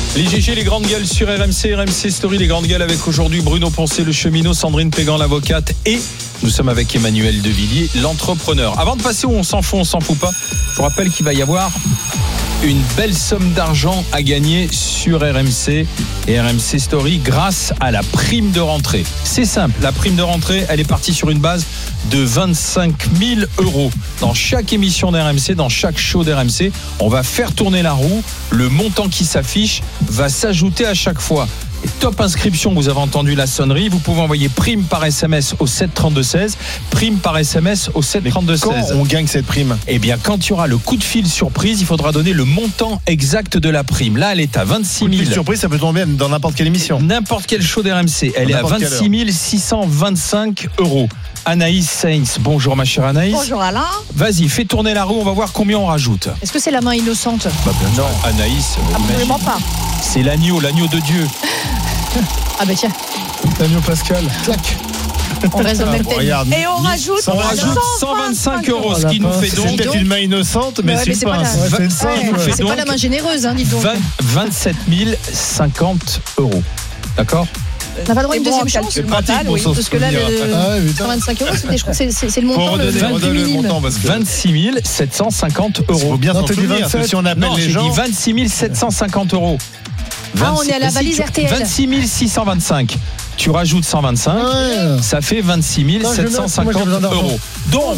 Les GG, les grandes gueules sur RMC Story, les grandes gueules avec aujourd'hui Bruno Poncet, le cheminot, Sandrine Pégan, l'avocate, et nous sommes avec Emmanuel Devilliers, l'entrepreneur. Avant de passer où on s'en fout pas, je vous rappelle qu'il va y avoir une belle somme d'argent à gagner sur RMC et RMC Story grâce à la prime de rentrée. C'est simple, la prime de rentrée, elle est partie sur une base de 25 000 €. Dans chaque émission d'RMC, dans chaque show d'RMC, on va faire tourner la roue. Le montant qui s'affiche va s'ajouter à chaque fois. Et top inscription, vous avez entendu la sonnerie. Vous pouvez envoyer prime par SMS au 732-16. Prime par SMS au 732-16. Quand on gagne cette prime? Eh bien, quand il y aura le coup de fil surprise, il faudra donner le montant exact de la prime. Là, elle est à 26 000. Coup de fil surprise, ça peut tomber dans n'importe quelle émission. N'importe quel show d'RMC. Elle est à 26 625 €. Anaïs Sainz. Bonjour ma chère Anaïs. Bonjour Alain. Vas-y, fais tourner la roue, on va voir combien on rajoute. Est-ce que c'est la main innocente? Non, Anaïs. Absolument pas. C'est l'agneau de Dieu. Ah bah tiens. L'agneau Pascal. Clac. On reste dans le même thème. Et on rajoute 125 €, ce qui nous fait donc. C'est peut-être une main innocente, mais c'est pas c'est pas la main généreuse, hein, dis donc. 27 050 €. D'accord? On n'a pas le droit à une deuxième chance. C'est pratique pour s'en parce que là, le 125 €, je crois que c'est le montant le minimum. 26 750 €. Il faut bien s'en souvenir. Si on appelle les gens. J'ai dit 26 750 €. On est à la valise RTL. 26 625. Tu rajoutes 125, ça fait 26 750 €. Donc,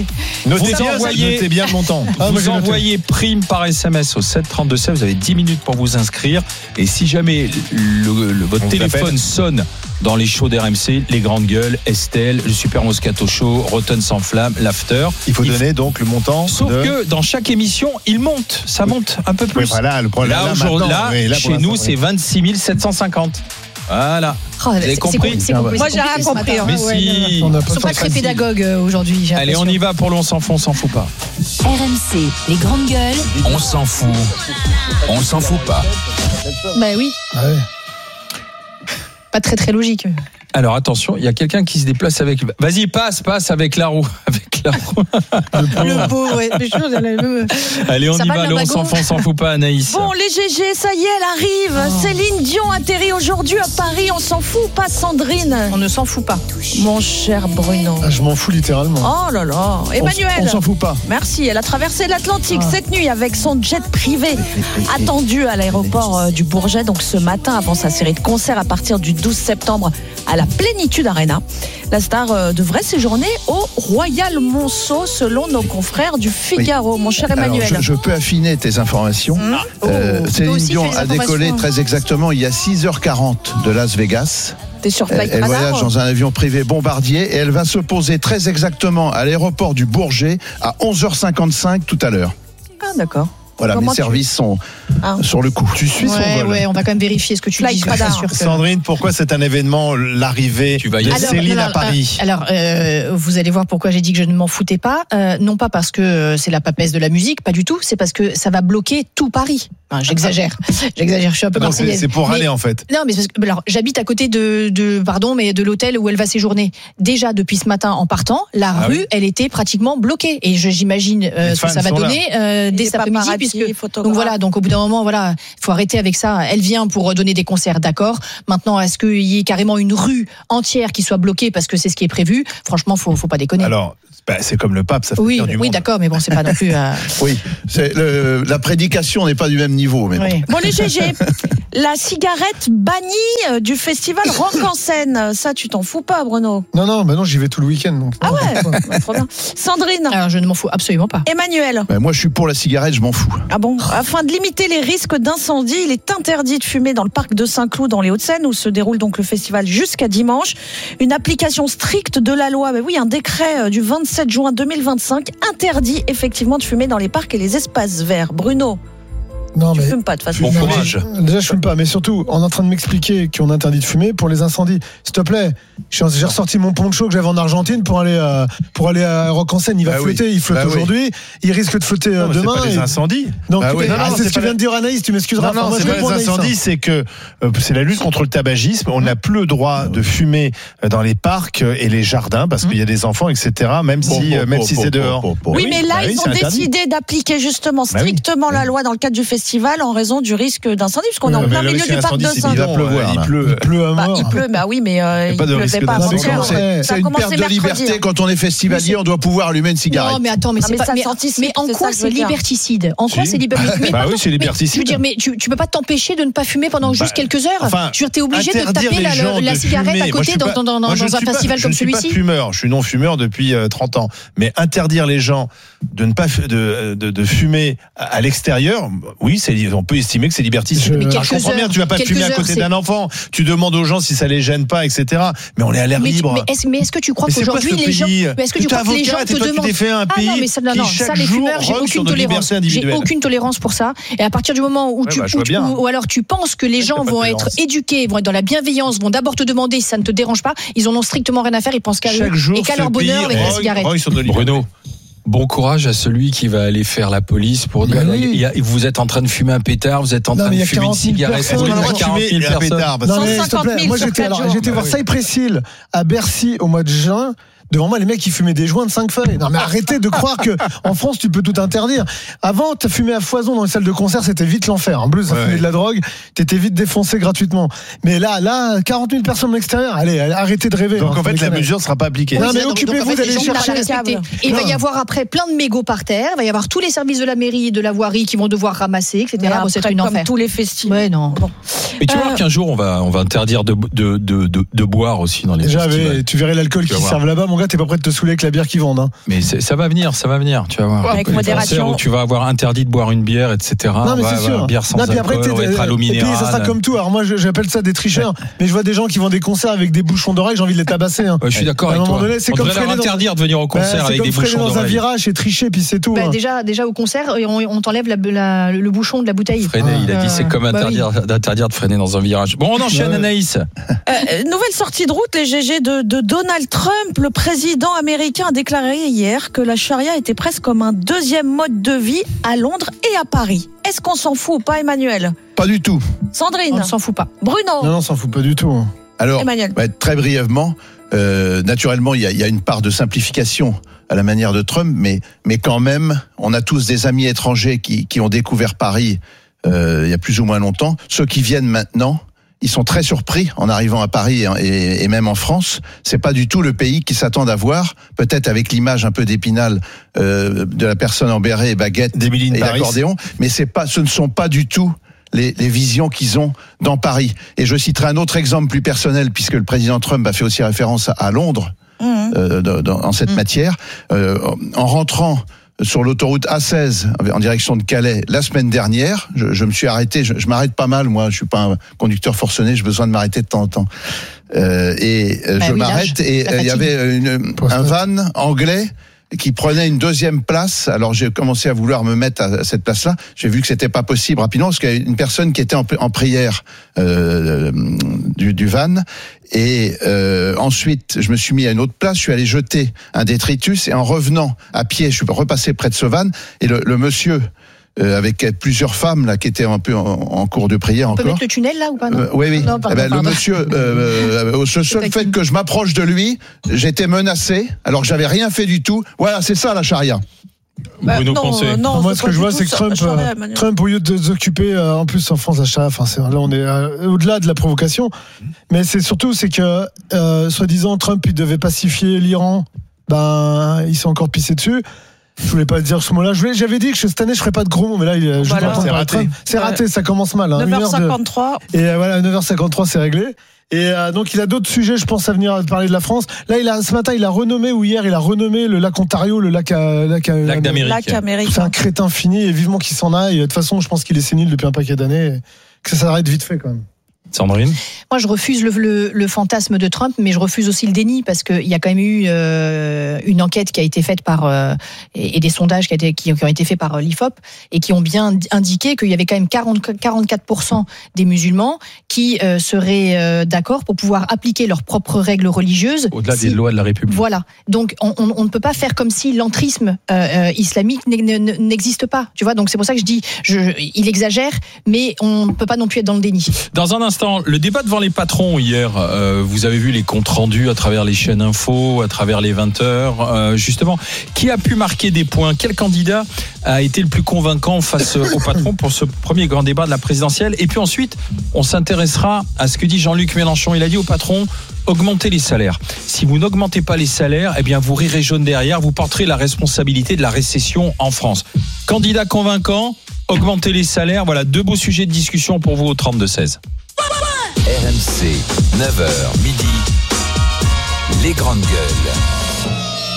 notez bien le montant. Vous envoyez prime par SMS au 732-16. Vous avez 10 minutes pour vous inscrire. Et si jamais votre téléphone sonne dans les shows d'RMC, les grandes gueules, Estelle, le Super Moscato Show, Rotten sans flamme, l'After. Il faut donner donc le montant. Sauf que dans chaque émission, ça monte un peu plus. Oui, voilà, le problème. Là, chez nous, c'est 26 750. Voilà. Vous avez compris? Moi, j'ai rien compris. Mais si. Ils ne sont pas très pédagogues aujourd'hui. Allez, on y va pour le on s'en fout pas. RMC, les grandes gueules. On s'en fout. On s'en fout pas. Bah oui. Ouais. Pas très très logique. Alors attention, il y a quelqu'un qui se déplace avec. Vas-y, passe avec la roue. Le pauvre, ouais. Allez, on Ça y va, va, le on s'en fout pas, Anaïs. Bon, les GG, ça y est, elle arrive. Céline Dion atterrit aujourd'hui à Paris. On s'en fout pas, Sandrine? On ne s'en fout pas. Mon cher Bruno. Je m'en fous littéralement. Oh là là. Emmanuel. On s'en fout pas. Merci. Elle a traversé l'Atlantique cette nuit avec son jet privé, attendu à l'aéroport du Bourget. Donc ce matin, avant sa série de concerts à partir du 12 septembre à la Plénitude Arena. La star devrait séjourner au Royal Monceau, selon nos confrères du Figaro. Mon cher Emmanuel. Alors, je peux affiner tes informations. Céline Dion a décollé très exactement il y a 6h40 de Las Vegas. T'es sur Flight Elle Radar. voyage dans un avion privé Bombardier et elle va se poser très exactement à l'aéroport du Bourget à 11h55 tout à l'heure. Ah d'accord. Voilà, mes services sont sur le coup. Tu suis son vol. Ouais, on va quand même vérifier ce que tu dis. Sandrine, pourquoi c'est un événement, l'arrivée de Céline à Paris? Alors, vous allez voir pourquoi j'ai dit que je ne m'en foutais pas. Non pas parce que c'est la papesse de la musique, pas du tout. C'est parce que ça va bloquer tout Paris. Enfin, j'exagère, je suis un peu marseillaise. C'est pour aller en fait. Non, mais parce que, alors, j'habite à côté de l'hôtel où elle va séjourner. Déjà depuis ce matin en partant, la rue, elle était pratiquement bloquée. Et j'imagine ce que ça va donner dès cet après-midi. Donc voilà, donc au bout d'un moment, voilà, il faut arrêter avec ça. Elle vient pour donner des concerts, d'accord. Maintenant, est-ce qu'il y ait carrément une rue entière qui soit bloquée parce que c'est ce qui est prévu? Franchement, faut pas déconner. Alors, c'est comme le pape, ça fait oui, du monde. Oui, d'accord, mais bon, c'est pas non plus. Oui, la prédication n'est pas du même niveau. Mais oui. Bon, les GG, la cigarette bannie du festival Rock en scène. Ça, tu t'en fous pas, Bruno? Non, j'y vais tout le week-end. Donc. Ah ouais, trop bien. Sandrine. Alors, je ne m'en fous absolument pas. Emmanuel. Moi, je suis pour la cigarette, je m'en fous. Ah bon? Afin de limiter les risques d'incendie, il est interdit de fumer dans le parc de Saint-Cloud, dans les Hauts-de-Seine, où se déroule donc le festival jusqu'à dimanche. Une application stricte de la loi. Mais oui, un décret du 27 juin 2025 interdit effectivement de fumer dans les parcs et les espaces verts. Bruno? Non, tu fumes pas de toute façon. Bon courage. Déjà, je fume pas, mais surtout, on est en train de m'expliquer qu'on interdit de fumer pour les incendies. S'il te plaît, j'ai ressorti mon poncho que j'avais en Argentine pour aller à Rock en scène. Il va flotter, il flotte aujourd'hui. Il risque de flotter demain. C'est pas les incendies. Donc, c'est ce que vient de dire Anaïs, tu m'excuseras. Non, c'est pas les incendies, c'est que c'est la lutte contre le tabagisme. On n'a plus le droit de fumer dans les parcs et les jardins parce qu'il y a des enfants, etc. Même si c'est dehors. Oui, mais là, ils ont décidé d'appliquer justement strictement la loi dans le cadre du festival. festival en raison du risque d'incendie, parce qu'on est en plein milieu du parc de Saint-Denis. Il va pleuvoir. Il pleut à mort. Il pleut, bah oui, mais il pas de pleuvait risque pas avant-hier. C'est une perte de liberté. Quand on est festivalier, on doit pouvoir allumer une cigarette. Non, mais attends, mais c'est pas. Mais en quoi c'est liberticide? En quoi c'est liberticide? Bah oui, c'est liberticide. Je veux dire, mais tu peux pas t'empêcher de ne pas fumer pendant juste quelques heures. Enfin, je veux dire, t'es obligé de taper la cigarette à côté dans un festival comme celui-ci. Je suis pas fumeur, je suis non fumeur depuis 30 ans. Mais interdire les gens de ne pas de fumer à l'extérieur, oui, on peut estimer que c'est liberticide. Je comprends bien, tu vas pas fumer à côté d'un enfant. Tu demandes aux gens si ça les gêne pas, etc. Mais on est à l'air libre. Mais est-ce que tu crois qu'aujourd'hui les gens, te demandent? Tu fait un pays non, mais ça, les fumeurs, j'ai aucune tolérance. J'ai aucune tolérance pour ça. Et à partir du moment où ou alors tu penses que les gens vont être éduqués, vont être dans la bienveillance, vont d'abord te demander si ça ne te dérange pas, ils en ont strictement rien à faire, ils pensent qu'à eux et qu'à leur bonheur avec la cigarette. Bruno, bon courage à celui qui va aller faire la police pour dire vous êtes en train de fumer un pétard, vous êtes en train de fumer une cigarette. Il y a 40 000 personnes. Non, mais s'il te plaît, moi j'étais voir Cypress Hill à Bercy au mois de juin. Devant moi, les mecs, ils fumaient des joints de 5 feuilles. Non, mais arrêtez de croire que en France, tu peux tout interdire. Avant, t'as fumé à foison dans les salles de concert, c'était vite l'enfer. En plus, ça fumait de la drogue, t'étais vite défoncé gratuitement. Mais là, 40 000 personnes à l'extérieur. Allez, arrêtez de rêver. Donc en fait, la mesure ne sera pas appliquée. Non, mais occupez-vous d'aller chercher. Et il va y avoir après plein de mégots par terre. Il va y avoir tous les services de la mairie et de la voirie qui vont devoir ramasser, etc. C'est une enfer. Comme tous les festivals. Ouais, non. Mais tu vois qu'un jour, on va interdire de boire aussi dans les festivals. Tu verrais l'alcool qui servent là-bas, mon gars, t'es pas prêt de te saouler avec la bière qu'ils vendent. Mais ça va venir, tu vas voir. Avec modération. Où tu vas avoir interdit de boire une bière, etc. Non, mais c'est sûr. Bière sans alcool, on va être à l'eau minérale. Et puis ça sera comme tout. Alors moi, j'appelle ça des tricheurs. Mais je vois des gens qui vont des concerts avec des bouchons d'oreille, j'ai envie de les tabasser. Je suis d'accord avec toi. On devrait leur interdire de venir au concert avec des bouchons d'oreille. dans un virage et tricher, puis c'est tout. Déjà au concert, on t'enlève le bouchon de la bouteille. Freiner, il a dit c'est comme d'interdire de freiner dans un virage. Bon, on enchaîne, Anaïs. Nouvelle sortie de route, les GG de Donald Trump. Le président américain a déclaré hier que la charia était presque comme un deuxième mode de vie à Londres et à Paris. Est-ce qu'on s'en fout ou pas, Emmanuel? Pas du tout. Sandrine? On ne s'en fout pas. Bruno? Non, on s'en fout pas du tout. Alors, Emmanuel? Très brièvement, naturellement, il y a une part de simplification à la manière de Trump, mais quand même, on a tous des amis étrangers qui ont découvert Paris il y a plus ou moins longtemps. Ceux qui viennent maintenant, ils sont très surpris en arrivant à Paris et même en France. C'est pas du tout le pays qu'ils s'attendent à voir. Peut-être avec l'image un peu d'Épinal de la personne en béret et baguette et l'accordéon, mais ce ne sont pas du tout les visions qu'ils ont dans Paris. Et je citerai un autre exemple plus personnel, puisque le président Trump a fait aussi référence à Londres en cette matière. En rentrant sur l'autoroute A16 en direction de Calais la semaine dernière, je me suis arrêté, je m'arrête pas mal, moi je suis pas un conducteur forcené, j'ai besoin de m'arrêter de temps en temps. Je m'arrête et il y avait un van anglais qui prenait une deuxième place. Alors j'ai commencé à vouloir me mettre à cette place-là. J'ai vu que c'était pas possible rapidement parce qu'il y a une personne qui était en prière du van. Et ensuite, je me suis mis à une autre place. Je suis allé jeter un détritus et en revenant à pied, je suis repassé près de ce van et le monsieur. Avec plusieurs femmes là qui étaient un peu en cours de prière encore. On peut mettre le tunnel là ou pas? Non oui. Non, pardon. Le monsieur, au seul fait que je m'approche de lui, j'étais menacé alors que j'avais rien fait du tout. Voilà, c'est ça la charia. Bruno Poncet. Non, moi, ce que je vois, c'est que Trump, au lieu de s'occuper, en plus en France, la charia, là, on est au-delà de la provocation. Mais c'est que, soi-disant, Trump, il devait pacifier l'Iran. Il s'est encore pissé dessus. Je voulais pas dire ce mot-là. J'avais dit que cette année je ferais pas de gros mots, mais là c'est raté. C'est raté, ça commence mal. 9h53. Et voilà, 9h53, c'est réglé. Et donc il a d'autres sujets, je pense, à venir parler de la France. Là, ce matin, il a renommé le lac Ontario, le lac d'Amérique. C'est un crétin fini et vivement qu'il s'en aille. De toute façon, je pense qu'il est sénile depuis un paquet d'années. Que ça s'arrête vite fait quand même. Sandrine? Moi, je refuse le fantasme de Trump, mais je refuse aussi le déni parce qu'il y a quand même eu une enquête qui a été faite et des sondages qui ont été faits par l'IFOP et qui ont bien indiqué qu'il y avait quand même 44% des musulmans qui seraient d'accord pour pouvoir appliquer leurs propres règles religieuses. Au-delà des lois de la République. Voilà. Donc, on ne peut pas faire comme si l'entrisme islamique n'existe pas. Tu vois. Donc, c'est pour ça que je dis, il exagère, mais on ne peut pas non plus être dans le déni. Dans un instant, instants, le débat devant les patrons hier, vous avez vu les comptes rendus à travers les chaînes info, à travers les 20h. Justement, qui a pu marquer des points? Quel candidat a été le plus convaincant face aux patrons pour ce premier grand débat de la présidentielle? Et puis ensuite, on s'intéressera à ce que dit Jean-Luc Mélenchon. Il a dit aux patrons: augmentez les salaires. Si vous n'augmentez pas les salaires, eh bien vous rirez jaune derrière, vous porterez la responsabilité de la récession en France. Candidat convaincant, augmenter les salaires, voilà 2 beaux sujets de discussion pour vous au 32-16. RMC, 9h midi, les grandes gueules.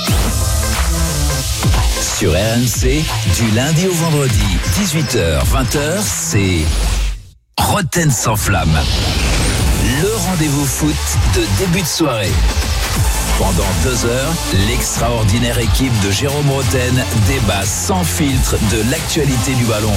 Sur RMC, du lundi au vendredi, 18h, 20h, c'est Roten sans flamme. Le rendez-vous foot de début de soirée. Pendant 2 heures, l'extraordinaire équipe de Jérôme Roten débat sans filtre de l'actualité du ballon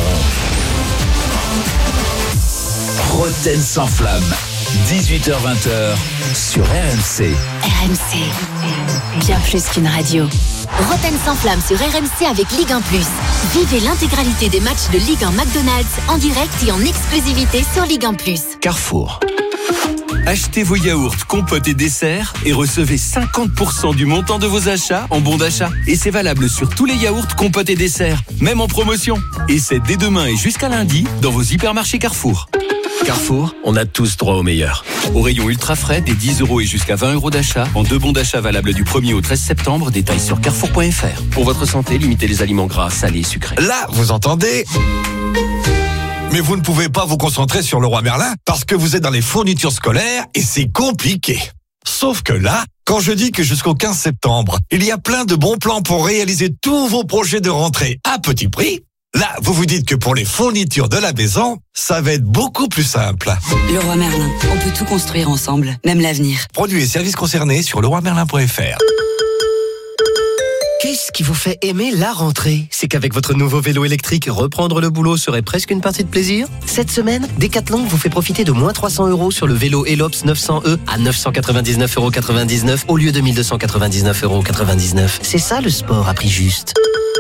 rond. Roten sans flamme, 18h-20h sur RMC. RMC, bien plus qu'une radio. Roten sans flamme sur RMC avec Ligue 1+. Vivez l'intégralité des matchs de Ligue 1 McDonald's en direct et en exclusivité sur Ligue 1+. Carrefour. Achetez vos yaourts, compotes et desserts et recevez 50% du montant de vos achats en bons d'achat. Et c'est valable sur tous les yaourts, compotes et desserts, même en promotion. Et c'est dès demain et jusqu'à lundi dans vos hypermarchés Carrefour. Carrefour, on a tous droit au meilleur. Au rayon ultra frais, des 10 € et jusqu'à 20 € d'achat, en 2 bons d'achat valables du 1er au 13 septembre, détails sur carrefour.fr. Pour votre santé, limitez les aliments gras, salés et sucrés. Là, vous entendez ? Mais vous ne pouvez pas vous concentrer sur Leroy Merlin parce que vous êtes dans les fournitures scolaires et c'est compliqué. Sauf que là, quand je dis que jusqu'au 15 septembre, il y a plein de bons plans pour réaliser tous vos projets de rentrée à petit prix, là, vous vous dites que pour les fournitures de la maison, ça va être beaucoup plus simple. Leroy Merlin, on peut tout construire ensemble, même l'avenir. Produits et services concernés sur leroymerlin.fr. Qu'est-ce qui vous fait aimer la rentrée? C'est qu'avec votre nouveau vélo électrique, reprendre le boulot serait presque une partie de plaisir? Cette semaine, Decathlon vous fait profiter de moins 300 € sur le vélo Elops 900e à 999,99 € au lieu de 1299,99 €. C'est ça le sport à prix juste.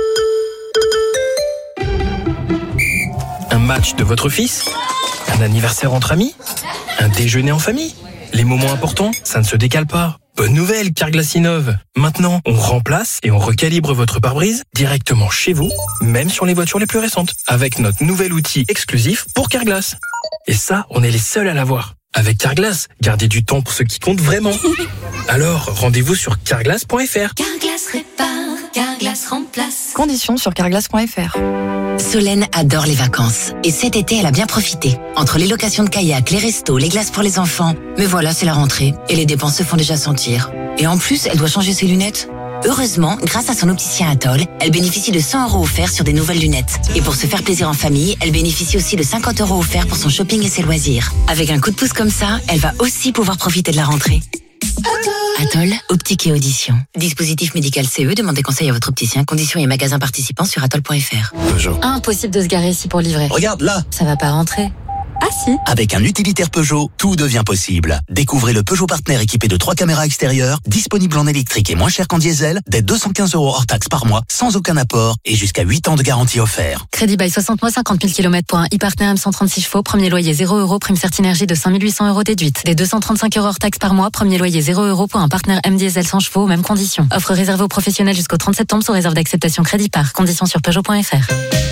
Un match de votre fils? Un anniversaire entre amis? Un déjeuner en famille? Les moments importants, ça ne se décale pas. Bonne nouvelle, Carglass innove. Maintenant, on remplace et on recalibre votre pare-brise directement chez vous, même sur les voitures les plus récentes, avec notre nouvel outil exclusif pour Carglass. Et ça, on est les seuls à l'avoir. Avec Carglass, gardez du temps pour ce qui compte vraiment. Alors, rendez-vous sur carglass.fr. Carglass répare, Carglass remplace. Conditions sur carglass.fr. Solène adore les vacances. Et cet été, elle a bien profité. Entre les locations de kayak, les restos, les glaces pour les enfants. Mais voilà, c'est la rentrée. Et les dépenses se font déjà sentir. Et en plus, elle doit changer ses lunettes. Heureusement, grâce à son opticien Atoll, elle bénéficie de 100 € offerts sur des nouvelles lunettes. Et pour se faire plaisir en famille, elle bénéficie aussi de 50 € offerts pour son shopping et ses loisirs. Avec un coup de pouce comme ça, elle va aussi pouvoir profiter de la rentrée. Atoll, optique et audition. Dispositif médical CE, demandez conseil à votre opticien. Conditions et magasins participants sur atoll.fr. Peugeot. Impossible de se garer ici pour livrer. Regarde là. Ça va pas rentrer. Ah si. Avec un utilitaire Peugeot, tout devient possible. Découvrez le Peugeot Partner équipé de 3 caméras extérieures, disponible en électrique et moins cher qu'en diesel, dès 215 € hors taxe par mois, sans aucun apport et jusqu'à 8 ans de garantie offert. Crédit by 60 mois, 50 000 km pour un e-Partner M136 chevaux, premier loyer 0 €, prime Certinergie de 5 800 € déduite. Dès 235 € hors taxe par mois, premier loyer 0 € pour un Partner M diesel 100 chevaux, mêmes conditions. Offre réservée aux professionnels jusqu'au 30 septembre sous réserve d'acceptation crédit par. Conditions sur Peugeot.fr.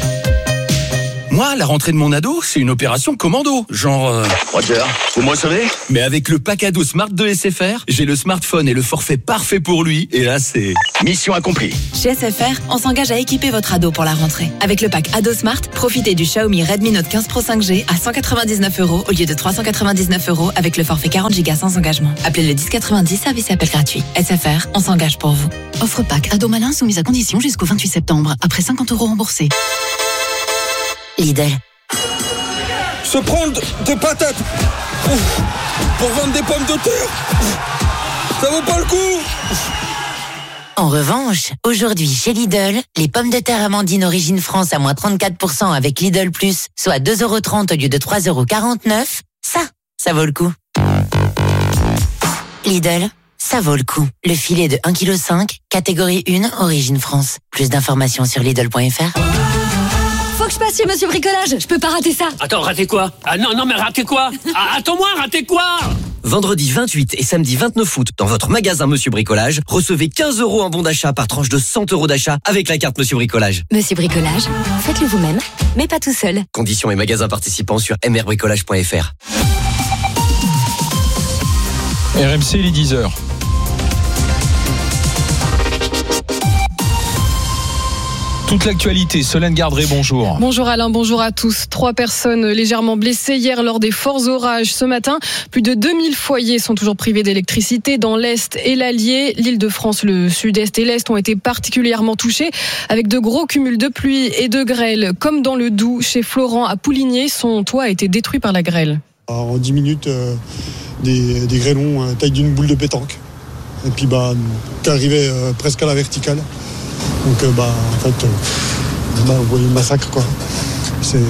Moi, la rentrée de mon ado, c'est une opération commando. Genre... Roger, vous me recevez? Mais avec le pack ado Smart de SFR, j'ai le smartphone et le forfait parfait pour lui. Et là, c'est... Mission accomplie. Chez SFR, on s'engage à équiper votre ado pour la rentrée. Avec le pack Ado Smart, profitez du Xiaomi Redmi Note 15 Pro 5G à 199 € au lieu de 399 € avec le forfait 40 Go sans engagement. Appelez le 1090, service et appel gratuit. SFR, on s'engage pour vous. Offre pack Ado Malin soumise à condition jusqu'au 28 septembre, après 50 € remboursés. Lidl. Se prendre des patates pour vendre des pommes de terre, ça vaut pas le coup. En revanche, aujourd'hui chez Lidl, les pommes de terre Amandine Origine France à moins 34% avec Lidl Plus, soit 2,30 € au lieu de 3,49 €, ça vaut le coup. Lidl, ça vaut le coup. Le filet de 1,5 kg, catégorie 1, Origine France. Plus d'informations sur Lidl.fr. que je passe chez Monsieur Bricolage. Je peux pas rater ça. Attends, rater quoi? Ah non, mais rater quoi? Attends-moi, rater quoi? Vendredi 28 et samedi 29 août, dans votre magasin Monsieur Bricolage, recevez 15 € en bon d'achat par tranche de 100 € d'achat avec la carte Monsieur Bricolage. Monsieur Bricolage, faites-le vous-même, mais pas tout seul. Conditions et magasins participants sur mrbricolage.fr. RMC, il est 10h. Toute l'actualité, Solène Gardré, bonjour. Bonjour Alain, bonjour à tous. 3 personnes légèrement blessées hier lors des forts orages. Ce matin, plus de 2000 foyers sont toujours privés d'électricité dans l'Est et l'Allier. L'Île-de-France, le Sud-Est et l'Est ont été particulièrement touchés avec de gros cumuls de pluie et de grêle. Comme dans le Doubs, chez Florent à Pouligné, son toit a été détruit par la grêle. En 10 minutes, des grêlons taille d'une boule de pétanque. Et puis t'arrivais presque à la verticale. Donc en fait, vous voyez le massacre quoi. C'est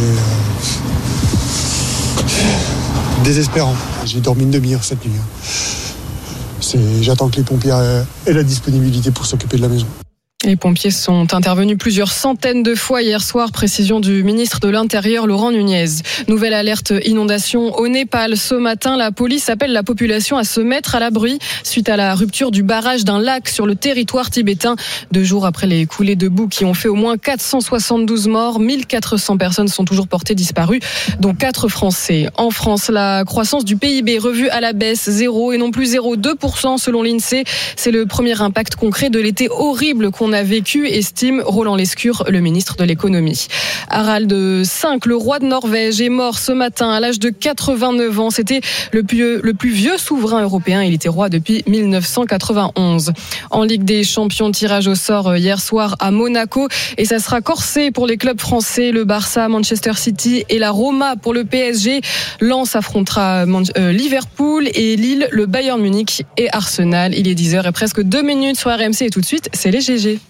désespérant. J'ai dormi une demi-heure cette nuit. J'attends que les pompiers aient la disponibilité pour s'occuper de la maison. Les pompiers sont intervenus plusieurs centaines de fois hier soir, précision du ministre de l'Intérieur Laurent Nunez. Nouvelle alerte inondation au Népal. Ce matin, la police appelle la population à se mettre à l'abri suite à la rupture du barrage d'un lac sur le territoire tibétain. 2 jours après les coulées de boue qui ont fait au moins 472 morts, 1400 personnes sont toujours portées disparues, dont 4 Français. En France, la croissance du PIB revue à la baisse, 0 et non plus 0,2% selon l'INSEE. C'est le premier impact concret de l'été horrible qu'on a vécu, estime Roland Lescure, le ministre de l'économie. Harald V, le roi de Norvège, est mort ce matin à l'âge de 89 ans. C'était le plus vieux souverain européen. Il était roi depuis 1991. En Ligue des Champions, tirage au sort hier soir à Monaco. Et ça sera corsé pour les clubs français. Le Barça, Manchester City et la Roma pour le PSG. Lens affrontera Liverpool et Lille, le Bayern Munich et Arsenal. Il est 10h et presque 2 minutes sur RMC. Et tout de suite, c'est les GG.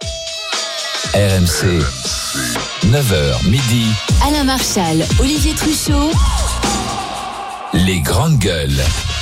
RMC, 9h midi. Alain Marchal, Olivier Truchot. Les grandes gueules.